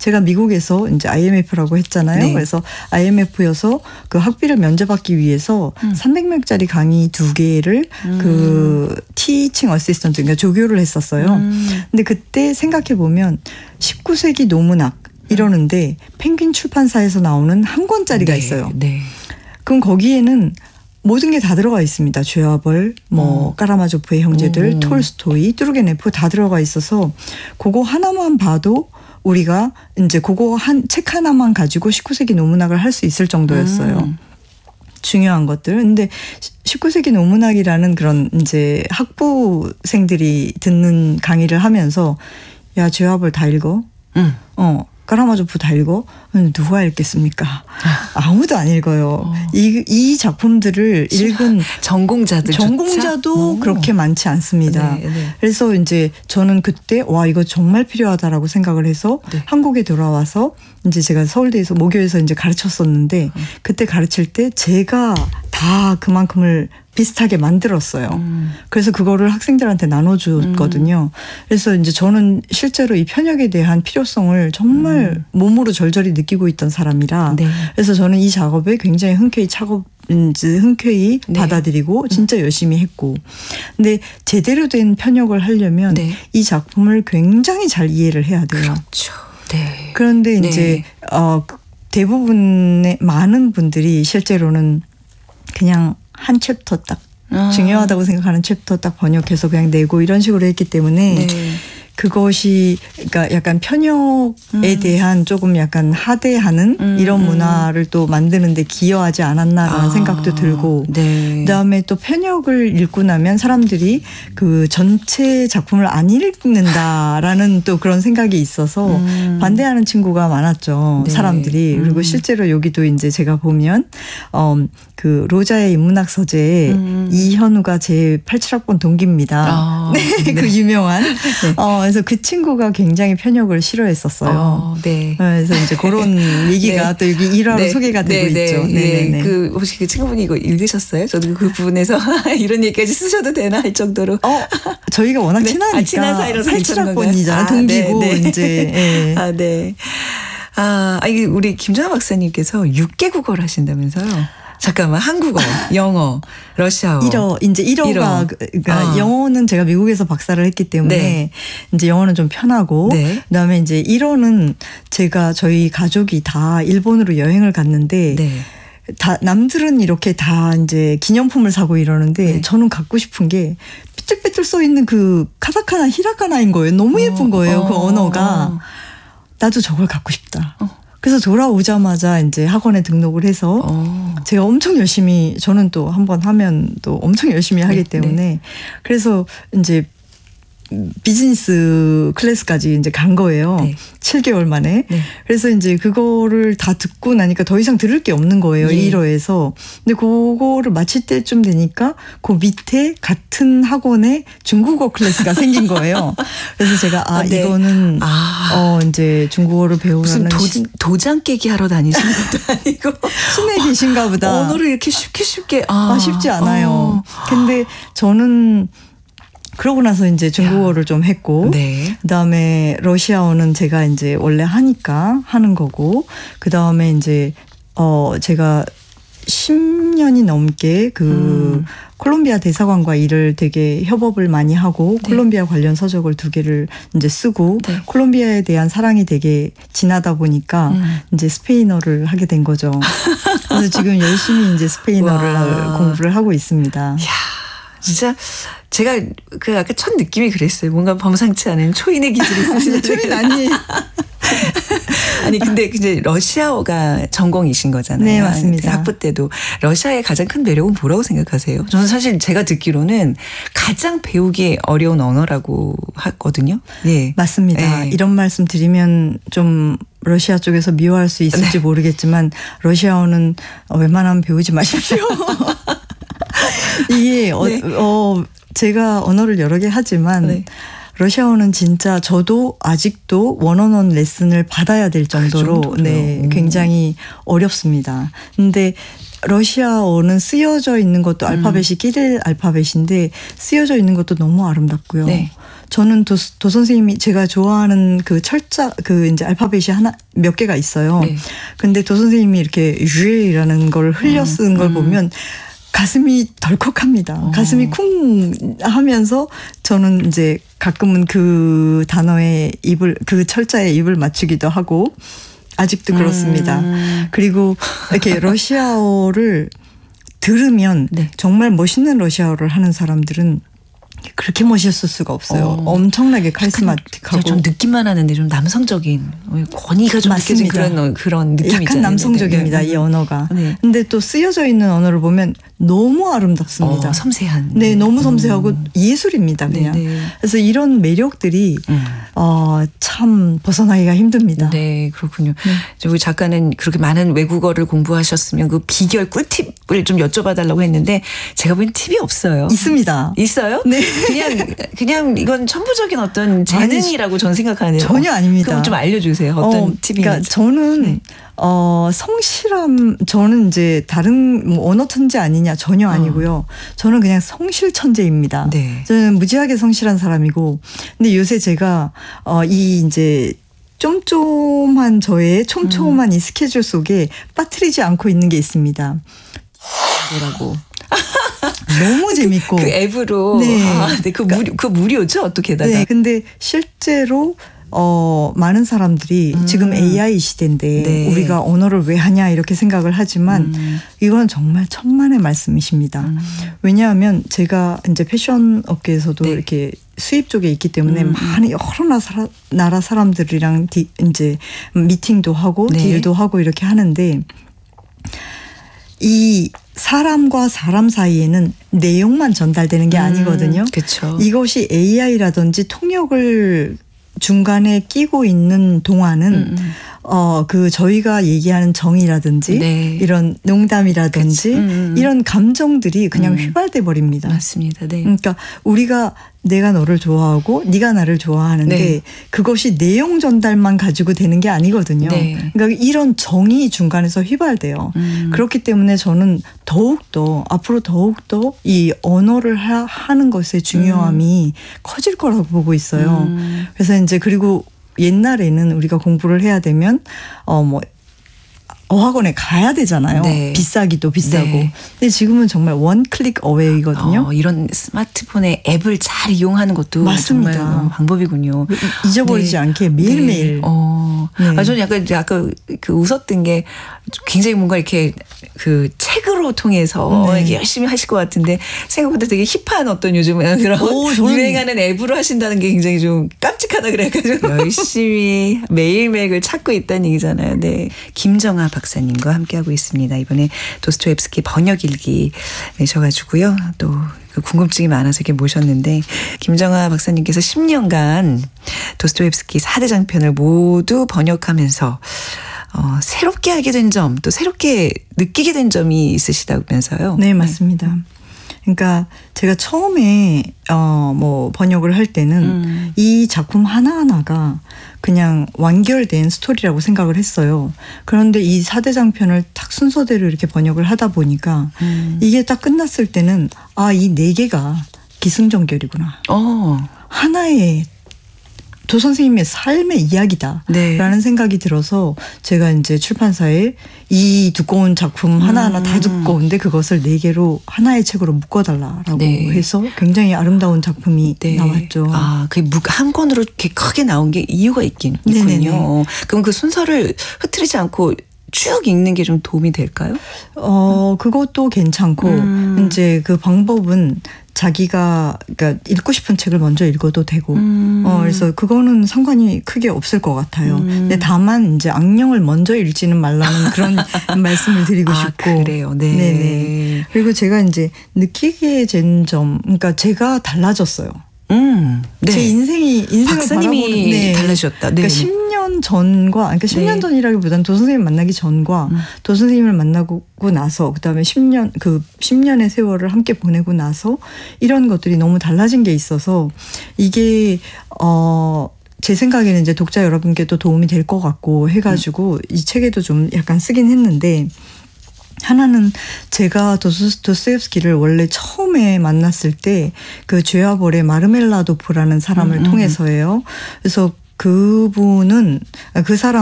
제가 미국에서 이제 IMF라고 했잖아요. 네. 그래서 IMF여서 그 학비를 면제받기 위해서 300명짜리 강의 2개를 그 티칭 어시스턴트, 그러니까 조교를 했었어요. 근데 그때 생각해 보면 19세기 노문학 이러는데 펭귄 출판사에서 나오는 한 권짜리가 네. 있어요. 네. 그럼 거기에는 모든 게 다 들어가 있습니다. 죄와벌, 뭐 까라마조프의 형제들, 톨스토이, 뚜르게네프 다 들어가 있어서 그거 하나만 봐도 우리가 이제 그거 책 하나만 가지고 19세기 노문학을 할 수 있을 정도였어요. 중요한 것들. 근데 19세기 노문학이라는 그런 이제 학부생들이 듣는 강의를 하면서 야, 죄와벌 다 읽어? 까라마조프 다 읽어? 누가 읽겠습니까? 아무도 안 읽어요. 이 작품들을 읽은 전공자도 그렇게 많지 않습니다. 네, 네. 그래서 이제 저는 그때 와 이거 정말 필요하다라고 생각을 해서 네. 한국에 돌아와서 이제 제가 서울대에서 모교에서 이제 가르쳤었는데 그때 가르칠 때 제가 다 그만큼을 비슷하게 만들었어요. 그래서 그거를 학생들한테 나눠줬거든요. 그래서 이제 저는 실제로 이 편역에 대한 필요성을 정말 몸으로 절절히 느끼고 있던 사람이라 네. 그래서 저는 이 작업에 굉장히 흔쾌히 네. 받아들이고 진짜 열심히 했고 근데 제대로 된 편역을 하려면 네. 이 작품을 굉장히 잘 이해를 해야 돼요. 그렇죠. 네. 그런데 네. 이제 대부분의 많은 분들이 실제로는 그냥 한 챕터 딱 중요하다고 생각하는 챕터 딱 번역해서 그냥 내고 이런 식으로 했기 때문에 네. 그것이 그러니까 약간 편역에 대한 조금 약간 하대하는 이런 문화를 또 만드는 데 기여하지 않았나라는 생각도 들고 네. 그다음에 또 편역을 읽고 나면 사람들이 그 전체 작품을 안 읽는다라는 또 그런 생각이 있어서 반대하는 친구가 많았죠. 네. 사람들이. 그리고 실제로 여기도 이제 제가 보면 그 로자의 인문학 서재에 이현우가 제 87학번 동기입니다. 네. 그 유명한. 그래서 그 친구가 굉장히 편역을 싫어했었어요. 네. 그래서 이제 그런 얘기가 또 여기 일화로 소개가 되고 있죠. 네. 그 혹시 그 친구분이 이거 읽으셨어요? 저도 그 부분에서 이런 얘기까지 쓰셔도 되나 할 정도로. 저희가 워낙 친하니까. 친한 사이로 사는 87학번이잖아요. 동기고 이제. 네. 네. 이게 우리 김정아 박사님께서 6개 국어를 하신다면서요? 잠깐만, 한국어, 영어, 러시아어. 이제 1어가 그러니까 영어는 제가 미국에서 박사를 했기 때문에 네. 이제 영어는 좀 편하고 네. 그다음에 이제 1어는 제가 저희 가족이 다 일본으로 여행을 갔는데 네. 다 남들은 이렇게 다 이제 기념품을 사고 이러는데 네. 저는 갖고 싶은 게 삐뚤삐뚤 써 있는 그 카타카나 히라카나인 거예요. 너무 예쁜 거예요. 그 언어가. 나도 저걸 갖고 싶다. 그래서 돌아오자마자 이제 학원에 등록을 해서 제가 엄청 열심히 저는 또 한번 하면 또 엄청 열심히 하기 때문에 그래서 이제 비즈니스 클래스까지 이제 간 거예요. 네. 7개월 만에. 네. 그래서 이제 그거를 다 듣고 나니까 더 이상 들을 게 없는 거예요. 예. 1어에서. 근데 그거를 마칠 때쯤 되니까 그 밑에 같은 학원에 중국어 클래스가 생긴 거예요. 그래서 제가 네. 이거는 이제 중국어를 배우려는 무슨 도장 깨기 하러 다니시는 것도 아니고 신에 계신가 보다. 언어를 이렇게 쉽게 쉽지 않아요. 근데 저는 그러고 나서 이제 중국어를 좀 했고, 네. 그다음에 러시아어는 제가 이제 원래 하니까 하는 거고, 그다음에 이제 제가 10년이 넘게 콜롬비아 대사관과 일을 되게 협업을 많이 하고 네. 콜롬비아 관련 서적을 2개를 이제 쓰고 네. 콜롬비아에 대한 사랑이 되게 진하다 보니까 이제 스페인어를 하게 된 거죠. 그래서 지금 열심히 이제 스페인어를 공부를 하고 있습니다. 이야, 진짜 제가 그 아까 첫 느낌이 그랬어요. 뭔가 범상치 않은 초인의 기질이 있으시는 초인 아니에요. 아니 근데 이제 러시아어가 전공이신 거잖아요. 네, 맞습니다. 학부 때도 러시아의 가장 큰 매력은 뭐라고 생각하세요? 저는 사실 제가 듣기로는 가장 배우기 어려운 언어라고 하거든요. 네, 맞습니다. 네. 이런 말씀 드리면 좀 러시아 쪽에서 미워할 수 있을지 모르겠지만 러시아어는 웬만하면 배우지 마십시오. 이게 네. 제가 언어를 여러 개 하지만 네. 러시아어는 진짜 저도 아직도 원어원 레슨을 받아야 될 정도로 네, 굉장히 어렵습니다. 근데 러시아어는 쓰여져 있는 것도 알파벳이 끼릴 알파벳인데 쓰여져 있는 것도 너무 아름답고요. 네. 저는 도 선생님이 제가 좋아하는 그 철자 그 이제 알파벳이 몇 개가 있어요. 네. 근데 도 선생님이 이렇게 유에이라는 걸 흘려 쓴 걸 보면 가슴이 덜컥합니다. 가슴이 쿵 하면서 저는 이제 가끔은 그 단어에 그 철자에 입을 맞추기도 하고 아직도 그렇습니다. 그리고 이렇게 러시아어를 들으면 네. 정말 멋있는 러시아어를 하는 사람들은 그렇게 멋있을 수가 없어요. 엄청나게 카리스마틱하고. 좀 느낌만 하는데 좀 남성적인 권위가 좀 느껴진 그런 느낌이 약간 남성적입니다. 이 언어가. 네. 근데 또 쓰여져 있는 언어를 보면 너무 아름답습니다. 섬세한. 네, 너무 섬세하고 예술입니다. 그냥. 네네. 그래서 이런 매력들이 참 벗어나기가 힘듭니다. 네, 그렇군요. 우리 작가는 그렇게 많은 외국어를 공부하셨으면 그 비결 꿀팁을 좀 여쭤봐달라고 했는데 제가 보기엔 팁이 없어요. 있습니다. 있어요? 네. 그냥 이건 천부적인 어떤 재능이라고 저는 생각하네요. 전혀 아닙니다. 그럼 좀 알려주세요. 어떤 팁이 그러니까 있는지. 저는 성실함 저는 이제 다른 뭐 언어 천재 아니냐 전혀 아니고요. 저는 그냥 성실 천재입니다. 네. 저는 무지하게 성실한 사람이고 근데 요새 제가 이 이제 쫌쫌한 저의 촘촘한 이 스케줄 속에 빠뜨리지 않고 있는 게 있습니다. 뭐라고? 너무 재밌고 그 앱으로 네. 그 무료죠? 어떻게 게다가. 네. 근데 실제로 많은 사람들이 지금 AI 시대인데 네. 우리가 언어를 왜 하냐 이렇게 생각을 하지만 이건 정말 천만의 말씀이십니다. 왜냐하면 제가 이제 패션 업계에서도 네. 이렇게 수입 쪽에 있기 때문에 많이 여러 나라 사람들이랑 이제 미팅도 하고 네. 딜도 하고 이렇게 하는데 이 사람과 사람 사이에는 내용만 전달되는 게 아니거든요. 그렇죠. 이것이 AI라든지 통역을 중간에 끼고 있는 동안은 그 저희가 얘기하는 정이라든지 네. 이런 농담이라든지 이런 감정들이 그냥 휘발돼 버립니다. 맞습니다. 네. 그러니까 우리가 내가 너를 좋아하고 네가 나를 좋아하는데 네. 그것이 내용 전달만 가지고 되는 게 아니거든요. 네. 그러니까 이런 정이 중간에서 휘발돼요. 그렇기 때문에 저는 앞으로 더욱더 이 언어를 하는 것의 중요함이 커질 거라고 보고 있어요. 그래서 이제 그리고 옛날에는 우리가 공부를 해야 되면 어학원에 가야 되잖아요. 네. 비싸기도 비싸고. 네. 근데 지금은 정말 원 클릭 어웨이거든요. 이런 스마트폰의 앱을 잘 이용하는 것도 맞습니다. 정말 방법이군요. 잊어버리지 네. 않게 매일매일. 네. 저는 약간 아까 그 웃었던 게 굉장히 뭔가 이렇게 그 책으로 통해서 네. 이렇게 열심히 하실 것 같은데 생각보다 되게 힙한 어떤 요즘 그런 유행하는 앱으로 하신다는 게 굉장히 좀 깜찍하다 그래가지고 열심히 매일매일 그걸 찾고 있다는 얘기잖아요. 네. 김정아 박사님과 함께하고 있습니다. 이번에 도스토옙스키 번역일기 내셔가지고요. 또 그 궁금증이 많아서 이렇게 모셨는데 김정아 박사님께서 10년간 도스토옙스키 4대 장편을 모두 번역하면서 새롭게 알게 된 점, 또 새롭게 느끼게 된 점이 있으시다면서요? 네, 맞습니다. 그러니까 제가 처음에 번역을 할 때는 이 작품 하나하나가 그냥 완결된 스토리라고 생각을 했어요. 그런데 이 4대 장편을 딱 순서대로 이렇게 번역을 하다 보니까 이게 딱 끝났을 때는 이 4개가 기승전결이구나. 하나의 도 선생님의 삶의 이야기다. 네. 라는 생각이 들어서 제가 이제 출판사에 이 두꺼운 작품 하나하나 다 두꺼운데 그것을 4개로 하나의 책으로 묶어달라라고 네. 해서 굉장히 아름다운 작품이 네. 나왔죠. 그게 한 권으로 이렇게 크게 나온 게 이유가 있군요. 네네네. 그럼 그 순서를 흐트리지 않고 쭉 읽는 게 좀 도움이 될까요? 그것도 괜찮고 이제 그 방법은 자기가 그러니까 읽고 싶은 책을 먼저 읽어도 되고 그래서 그거는 상관이 크게 없을 것 같아요. 근데 다만 이제 악령을 먼저 읽지는 말라는 그런 말씀을 드리고 싶고 그래요. 네. 네네. 그리고 제가 이제 느끼게 된 점, 그러니까 제가 달라졌어요. 네. 제 인생을 박사님이 달라지셨다. 네. 그러니까 10년 전과, 그러니까 10년 전이라기보다는 도 선생님 만나기 전과 도 선생님을 만나고 나서, 그다음에 10년의 세월을 함께 보내고 나서 이런 것들이 너무 달라진 게 있어서 이게 제 생각에는 이제 독자 여러분께도 도움이 될 것 같고 해가지고 이 책에도 좀 약간 쓰긴 했는데. 하나는 제가 도스토옙스키를 원래 처음에 만났을 때 그 죄와 벌의 마르멜라도프라는 사람을 통해서예요. 그래서 그분은 그 사람